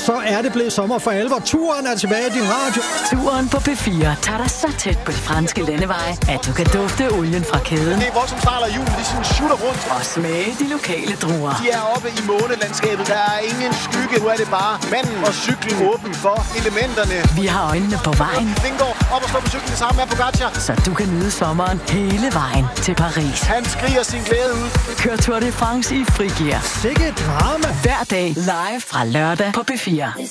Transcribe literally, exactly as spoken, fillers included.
så er det blevet sommer for alvor. Turen er tilbage i din radio. Turen på P fire tager dig så tæt på de franske landeveje, at du kan dufte olien fra kæden. Det er voldsomt snart af julen, de sådan shooter rundt. Og smage de lokale druer. De er oppe i månelandskabet. Der er ingen skygge. Nu er det bare manden og cyklen åben for elementerne. Vi har øjnene på vejen. Vingård op og stå på cyklen sammen med Pogacar. Så du kan nyde sommeren hele vejen til Paris. Han skriger sin glæde ud. Kør Tour de France i frigear. Sikke drama. Hver dag live fra lørdag på P fire.